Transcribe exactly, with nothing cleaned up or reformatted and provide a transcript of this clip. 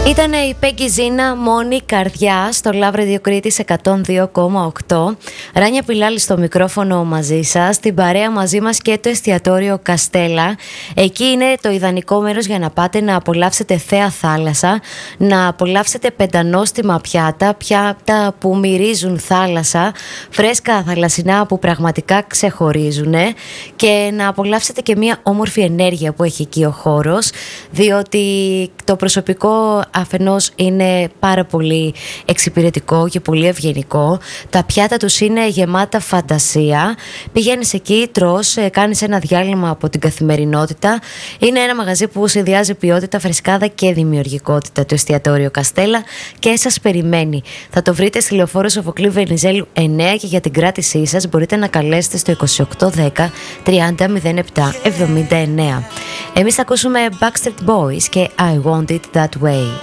Ήτανε η Πέγκη Ζήνα, μόνη καρδιά, στο Love Radio Κρήτης εκατόν δύο κόμμα οκτώ. Ράνια Πιλάλη στο μικρόφωνο μαζί σας, την παρέα μαζί μας και το εστιατόριο Καστέλα. Εκεί είναι το ιδανικό μέρος για να πάτε να απολαύσετε θέα θάλασσα, να απολαύσετε πεντανόστιμα πιάτα, πιάτα που μυρίζουν θάλασσα, φρέσκα θαλασσινά που πραγματικά ξεχωρίζουν, και να απολαύσετε και μια όμορφη ενέργεια που έχει εκεί ο χώρος, διότι το προσωπικό αφενός είναι πάρα πολύ εξυπηρετικό και πολύ ευγενικό. Τα πιάτα τους είναι γεμάτα φαντασία. Πηγαίνεις εκεί, τρως, κάνεις ένα διάλειμμα από την καθημερινότητα. Είναι ένα μαγαζί που συνδυάζει ποιότητα, φρεσκάδα και δημιουργικότητα, το εστιατόριο Καστέλα, και σας περιμένει. Θα το βρείτε στη Λεωφόρο Σοφοκλείου Βενιζέλου εννέα, και για την κράτησή σας μπορείτε να καλέσετε στο είκοσι οκτώ δέκα τριάντα μηδέν επτά εβδομήντα εννέα. Εμείς θα ακούσουμε Backstreet Boys και I Want It That Way.